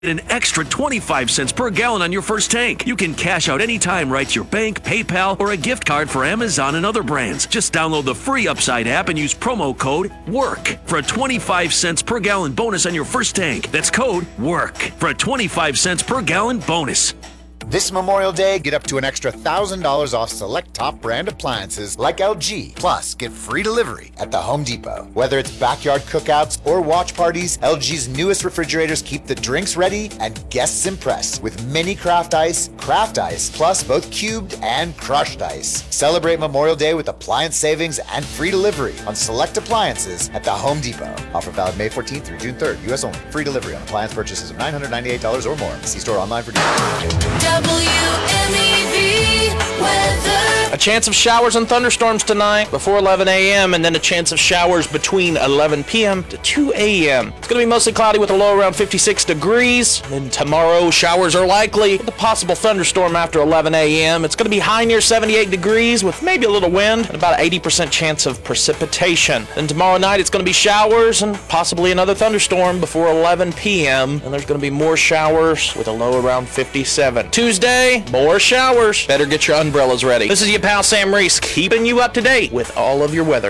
Get an extra 25 cents per gallon on your first tank. You can cash out anytime right to your bank, PayPal, or a gift card for Amazon and other brands. Just download the free Upside app and use promo code WORK for a 25 cents per gallon bonus on your first tank. That's code WORK for a 25 cents per gallon bonus. This Memorial Day, get up to an extra $1,000 off select top brand appliances like LG. Plus, get free delivery at the Home Depot. Whether it's backyard cookouts or watch parties, LG's newest refrigerators keep the drinks ready and guests impressed with mini craft ice, plus both cubed and crushed ice. Celebrate Memorial Day with appliance savings and free delivery on select appliances at the Home Depot. Offer valid May 14th through June 3rd. U.S. only. Free delivery on appliance purchases of $998 or more. See store online for details. WMEV weather. A chance of showers and thunderstorms tonight before 11 a.m. and then a chance of showers between 11 p.m. to 2 a.m. It's going to be mostly cloudy with a low around 56 degrees. Then tomorrow, showers are likely with a possible thunderstorm after 11 a.m. It's going to be high near 78 degrees with maybe a little wind and about an 80% chance of precipitation. Then tomorrow night, it's going to be showers and possibly another thunderstorm before 11 p.m. And there's going to be more showers with a low around 57. Tuesday, more showers. Better get your umbrellas ready. This is your pal Sam Reese, keeping you up to date with all of your weather.